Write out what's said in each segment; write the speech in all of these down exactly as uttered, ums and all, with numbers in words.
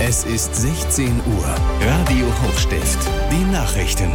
Es ist sechzehn Uhr. Radio Hochstift. Die Nachrichten.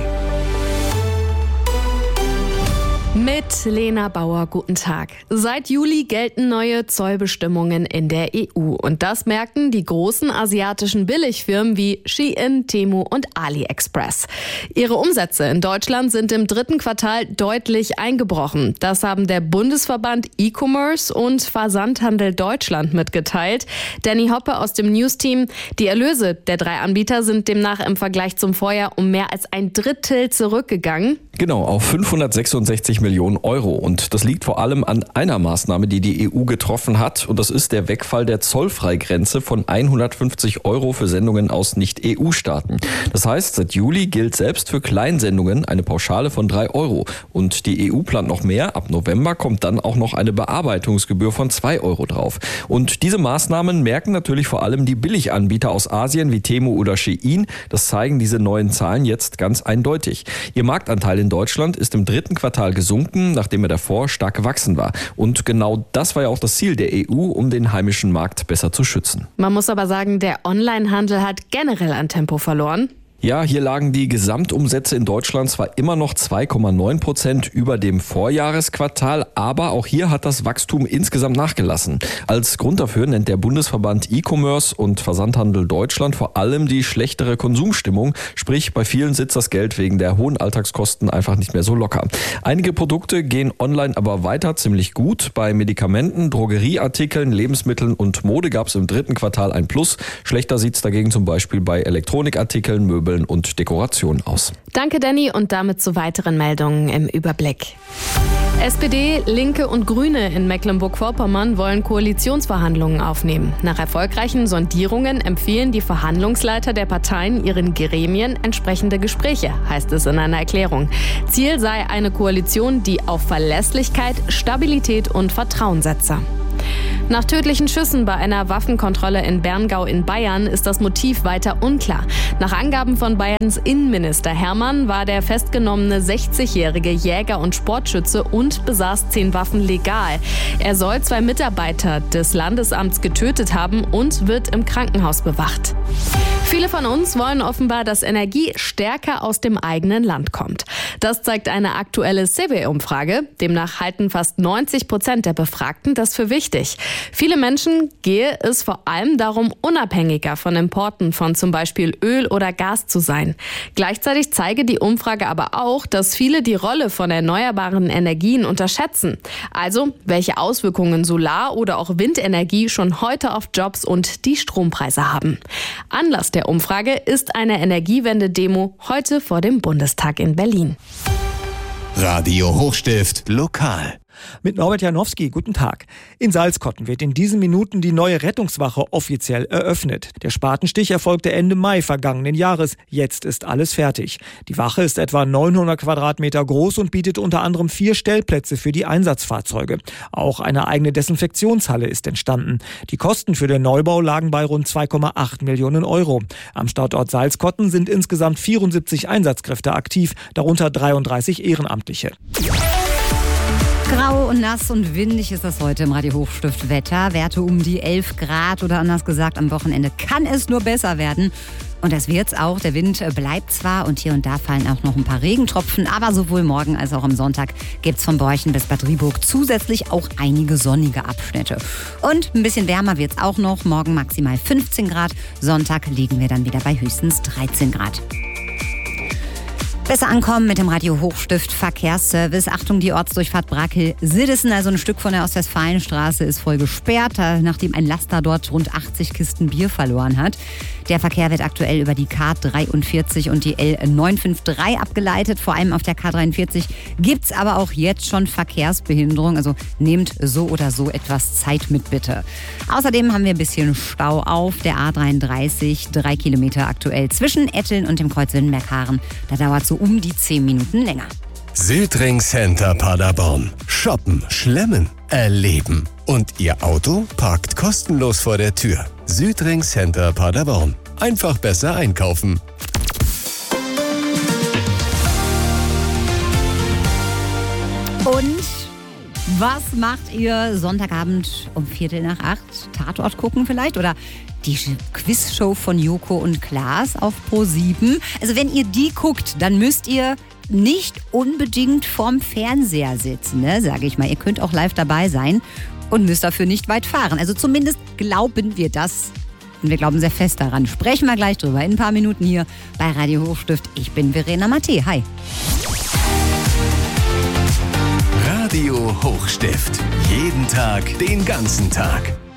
Mit Lena Bauer, guten Tag. Seit Juli gelten neue Zollbestimmungen in der E U. Und das merken die großen asiatischen Billigfirmen wie Shein, Temu und AliExpress. Ihre Umsätze in Deutschland sind im dritten Quartal deutlich eingebrochen. Das haben der Bundesverband E-Commerce und Versandhandel Deutschland mitgeteilt. Danny Hoppe aus dem News-Team. Die Erlöse der drei Anbieter sind demnach im Vergleich zum Vorjahr um mehr als ein Drittel zurückgegangen. Genau, auf fünfhundertsechsundsechzig Millionen Euro. Und das liegt vor allem an einer Maßnahme, die die E U getroffen hat. Und das ist der Wegfall der Zollfreigrenze von hundertfünfzig Euro für Sendungen aus Nicht-E U-Staaten. Das heißt, seit Juli gilt selbst für Kleinsendungen eine Pauschale von drei Euro. Und die E U plant noch mehr. Ab November kommt dann auch noch eine Bearbeitungsgebühr von zwei Euro drauf. Und diese Maßnahmen merken natürlich vor allem die Billiganbieter aus Asien wie Temu oder Shein. Das zeigen diese neuen Zahlen jetzt ganz eindeutig. Ihr Marktanteil in Deutschland ist im dritten Quartal gesunken, nachdem er davor stark gewachsen war. Und genau das war ja auch das Ziel der E U, um den heimischen Markt besser zu schützen. Man muss aber sagen, der Onlinehandel hat generell an Tempo verloren. Ja, hier lagen die Gesamtumsätze in Deutschland zwar immer noch zwei Komma neun Prozent über dem Vorjahresquartal, aber auch hier hat das Wachstum insgesamt nachgelassen. Als Grund dafür nennt der Bundesverband E-Commerce und Versandhandel Deutschland vor allem die schlechtere Konsumstimmung, sprich bei vielen sitzt das Geld wegen der hohen Alltagskosten einfach nicht mehr so locker. Einige Produkte gehen online aber weiter ziemlich gut. Bei Medikamenten, Drogerieartikeln, Lebensmitteln und Mode gab es im dritten Quartal ein Plus. Schlechter sieht es dagegen zum Beispiel bei Elektronikartikeln, Möbeln und Dekoration aus. Danke, Danny, und damit zu weiteren Meldungen im Überblick. S P D, Linke und Grüne in Mecklenburg-Vorpommern wollen Koalitionsverhandlungen aufnehmen. Nach erfolgreichen Sondierungen empfehlen die Verhandlungsleiter der Parteien ihren Gremien entsprechende Gespräche, heißt es in einer Erklärung. Ziel sei eine Koalition, die auf Verlässlichkeit, Stabilität und Vertrauen setze. Nach tödlichen Schüssen bei einer Waffenkontrolle in Berngau in Bayern ist das Motiv weiter unklar. Nach Angaben von Bayerns Innenminister Hermann war der festgenommene sechzigjährige Jäger und Sportschütze und besaß zehn Waffen legal. Er soll zwei Mitarbeiter des Landesamts getötet haben und wird im Krankenhaus bewacht. Viele von uns wollen offenbar, dass Energie stärker aus dem eigenen Land kommt. Das zeigt eine aktuelle C W E-Umfrage. Demnach halten fast neunzig Prozent der Befragten das für wichtig. Viele Menschen gehe es vor allem darum, unabhängiger von Importen von zum Beispiel Öl oder Gas zu sein. Gleichzeitig zeige die Umfrage aber auch, dass viele die Rolle von erneuerbaren Energien unterschätzen. Also, welche Auswirkungen Solar- oder auch Windenergie schon heute auf Jobs und die Strompreise haben. Anlass der Umfrage ist eine Energiewende-Demo heute vor dem Bundestag in Berlin. Radio Hochstift lokal. Mit Norbert Janowski, guten Tag. In Salzkotten wird in diesen Minuten die neue Rettungswache offiziell eröffnet. Der Spatenstich erfolgte Ende Mai vergangenen Jahres. Jetzt ist alles fertig. Die Wache ist etwa neunhundert Quadratmeter groß und bietet unter anderem vier Stellplätze für die Einsatzfahrzeuge. Auch eine eigene Desinfektionshalle ist entstanden. Die Kosten für den Neubau lagen bei rund zwei Komma acht Millionen Euro. Am Standort Salzkotten sind insgesamt vierundsiebzig Einsatzkräfte aktiv, darunter dreiunddreißig Ehrenamtliche. Grau und nass und windig ist das heute im Radio Hochstift Wetter. Werte um die elf Grad oder anders gesagt, am Wochenende kann es nur besser werden. Und das wird's auch. Der Wind bleibt zwar und hier und da fallen auch noch ein paar Regentropfen, aber sowohl morgen als auch am Sonntag gibt's von Borchen bis Bad Rieburg zusätzlich auch einige sonnige Abschnitte. Und ein bisschen wärmer wird's auch noch. Morgen maximal fünfzehn Grad. Sonntag liegen wir dann wieder bei höchstens dreizehn Grad. Besser ankommen mit dem Radio Hochstift Verkehrsservice. Achtung, die Ortsdurchfahrt Brakel-Siddesen, also ein Stück von der Ostwestfalenstraße, ist voll gesperrt, nachdem ein Laster dort rund achtzig Kisten Bier verloren hat. Der Verkehr wird aktuell über die K dreiundvierzig und die L neunhundertdreiundfünfzig abgeleitet. Vor allem auf der K dreiundvierzig gibt's aber auch jetzt schon Verkehrsbehinderung. Also nehmt so oder so etwas Zeit mit, bitte. Außerdem haben wir ein bisschen Stau auf der A dreiunddreißig, drei Kilometer aktuell zwischen Etteln und dem Kreuz Wittenberg-Haaren. Da dauert so um die zehn Minuten länger. Südring Center Paderborn. Shoppen, schlemmen, erleben. Und Ihr Auto parkt kostenlos vor der Tür. Südring Center Paderborn. Einfach besser einkaufen. Und was macht ihr Sonntagabend um Viertel nach acht? Tatort gucken vielleicht? Oder Die Quizshow von Joko und Klaas auf Pro sieben. Also wenn ihr die guckt, dann müsst ihr nicht unbedingt vorm Fernseher sitzen, ne, sage ich mal. Ihr könnt auch live dabei sein und müsst dafür nicht weit fahren. Also zumindest glauben wir das. Und wir glauben sehr fest daran. Sprechen wir gleich drüber in ein paar Minuten hier bei Radio Hochstift. Ich bin Verena Matthe. Hi. Radio Hochstift. Jeden Tag, den ganzen Tag.